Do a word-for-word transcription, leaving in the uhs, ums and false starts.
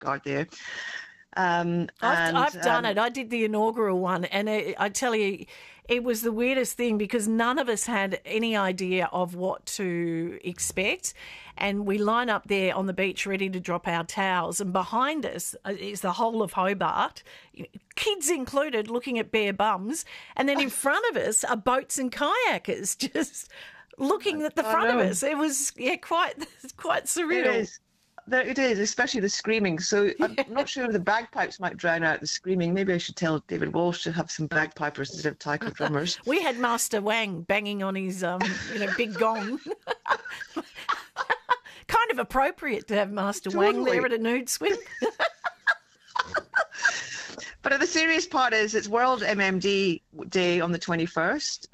lifeguard there. Um, I've, and, I've done um, it. I did the inaugural one, and it, I tell you, it was the weirdest thing because none of us had any idea of what to expect. And we line up there on the beach ready to drop our towels, and behind us is the whole of Hobart, kids included, looking at bare bums. And then in front of us are boats and kayakers just looking at the front of us. It was yeah, quite quite surreal. It is. There it is, especially the screaming. So I'm not sure if the bagpipes might drown out the screaming. Maybe I should tell David Walsh to have some bagpipers instead of taiko drummers. We had Master Wang banging on his um, you know, big gong. Kind of appropriate to have Master Totally. Wang there at a nude swim. But the serious part is it's World M M D Day on the twenty-first.